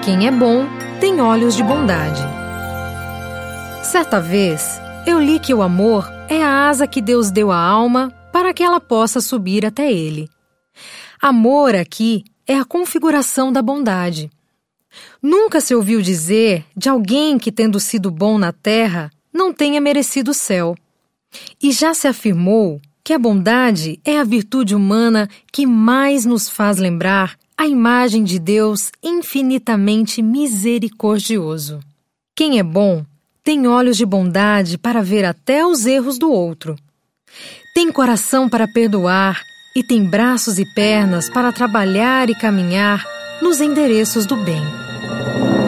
quem é bom tem olhos de bondade. Certa vez, eu li que o amor é a asa que Deus deu à alma para que ela possa subir até Ele. Amor aqui é a configuração da bondade. Nunca se ouviu dizer de alguém que, tendo sido bom na terra, não tenha merecido o céu. E já se afirmou que a bondade é a virtude humana que mais nos faz lembrar a imagem de Deus infinitamente misericordioso. Quem é bom tem olhos de bondade para ver até os erros do outro. Tem coração para perdoar e tem braços e pernas para trabalhar e caminhar nos endereços do bem.